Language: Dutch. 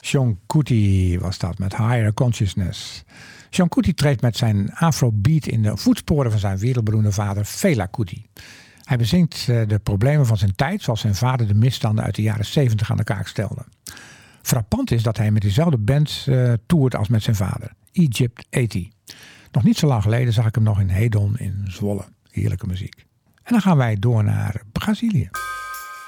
Sean Kuti was dat met Higher Consciousness. Sean Kuti treedt met zijn afrobeat in de voetsporen van zijn wereldberoemde vader Fela Kuti. Hij bezingt de problemen van zijn tijd zoals zijn vader de misstanden uit de jaren 70 aan de kaak stelde. Frappant is dat hij met diezelfde band toert als met zijn vader, Egypt 80. Nog niet zo lang geleden zag ik hem nog in Hedon in Zwolle. Heerlijke muziek. En dan gaan wij door naar Brazilië.